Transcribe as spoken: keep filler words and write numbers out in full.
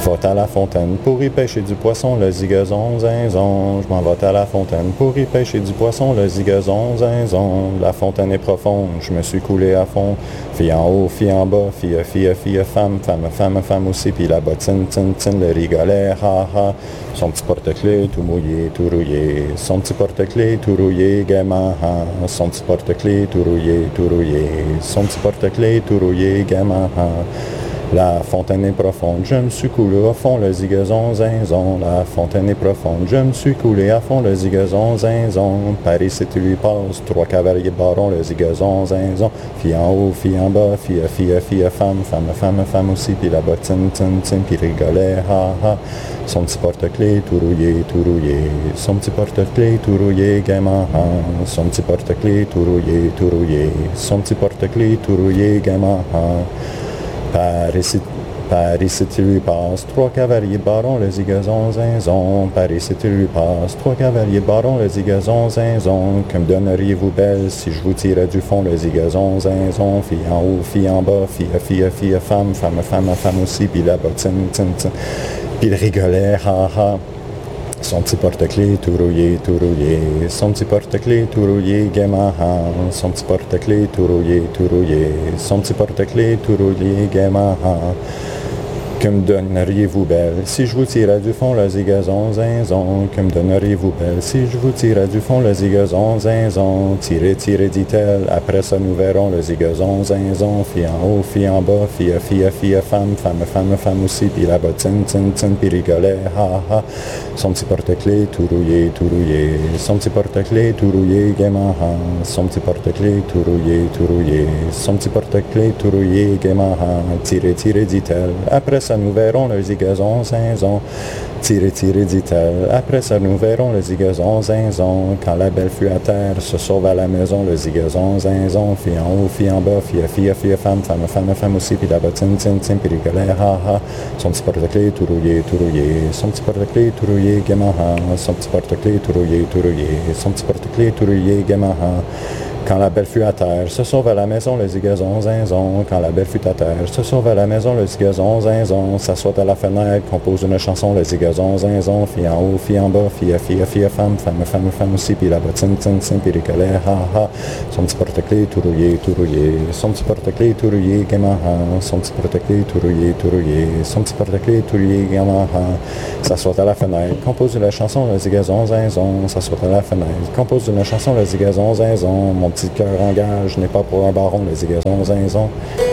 vais à la fontaine pour y pêcher du poisson, le zigazon, zinzon. Je m'en vais à la fontaine pour y pêcher du poisson, le zigazon, zinzon. La fontaine est profonde, je me suis coulé à fond. Fille en haut, fille en bas, fille, fille, fille, femme, femme, femme, femme aussi. Puis la bottine, tin, tin, le rigolet, ha, ha. Son petit porte-clés tout mouillé, tout rouillé. Son petit porte-clés tout rouillé, gaiement, ha. Son petit porte-clés tout rouillé, tout rouillé. Son petit porte-clés tout rouillé, gaiement, ha. La fontaine est profonde, je me suis coulé à fond, le zigazon, zinzon. La fontaine est profonde, je me suis coulé à fond, le zigazon, zinzon. Paris, si tu lui passes, trois cavaliers de baron, le zigazon, zinzon. Fille en haut, fille en bas, fille, fille, fille, femme, femme, femme, femme aussi. Puis la bottine, tin, tin, puis rigolet, ha, ha. Son petit porte-clés tout rouillé, tout rouillé. Son petit porte-clés tout rouillé, gaiement, ha. Son petit porte-clés tout rouillé, tout rouillé. Son petit porte-clés tout rouillé, gaiement, ha. Paris, si, Paris, si tu lui passes, trois cavaliers de baron, le zigazon, zinzon. Paris, si tu lui passes, trois cavaliers de baron, le zigazon, zinzon. Que me donneriez-vous belle si je vous tirais du fond, le zigazon, zinzon. Fille en haut, fille en bas, fille, fille, fille, femme, femme, femme, femme aussi. Puis la bottine, tin, tin. Puis le rigolet, ha, ha. Son petit porte-clés tout rouillé, tout rouillé. Son petit porte-clés tout rouillé, gaiement, ha. Son petit porte-clés tout rouillé, tout rouillé. Son petit porte-clés tout rouillé, gaiement, ha. Que me donneriez-vous belle si je vous tirais du fond, le zigazon, zinzon. Que me donneriez-vous belle si je vous tirais du fond, le zigazon, zinzon. Tirez, tirez, dit-elle. Après ça, nous verrons le zigazon, zinzon. Fille en haut, fille en bas, fille, fille, fille, femme, femme, femme, femme aussi. Puis la bottine, tin, tin, puis rigolet, ha, ha. Son petit porte-clés tout rouillé, tout rouillé. Son petit porte-clés tout rouillé, gaiement, ha. Son petit porte-clés tout rouillé, tout rouillé. Son petit porte-clés tout rouillé, gaiement, ha. Tirez, tirez, dit-elle. Après ça, nous verrons le zigazon, zinzon. Tirez, tirez, dit-elle. Après ça, nous verrons le zigazon, zinzon. Quand la belle fut à terre, se sauve à la maison, le zigazon, zinzon. Fille en haut, fille en bas, fille, fille, fille, femme, femme, femme, femme aussi. Puis la bottine, tin, tin, puis rigolet, ha, ha. Son petit porte-clés tout rouillé, tout rouillé. Son petit porte-clés tout rouillé, gaiement, ha. Son petit porte-clés tout rouillé, tout rouillé. Son petit porte-clés tout rouillé, gaiement, ha. Quand la belle fut à terre, se sauve à la maison, le zigazon, zinzon. Quand la belle fut à terre, se sauve à la maison, le zigazon, zinzon. S'assoit à la fenêtre, compose une chanson, le zigazon, zinzon. Fille en haut, fille en bas, fille, fille, fille, femme, femme, femme, femme aussi. Puis la bottine, tin, tin, puis rigolet, ha, ha. Son petit porte-clés tout rouillé, tout rouillé. Son petit porte-clés tout rouillé, gaiement, ha. Son petit porte-clés tout rouillé, tout rouillé. Son petit porte-clés tout rouillé, gaiement, ha. S'assoit à la fenêtre, compose une chanson, le zigazon, zinzon. S'assoit à la fenêtre, compose une chanson, le zigazon, zinzon. Mon petit cœur engage, n'est pas pour un baron, le zigazon, zinzon.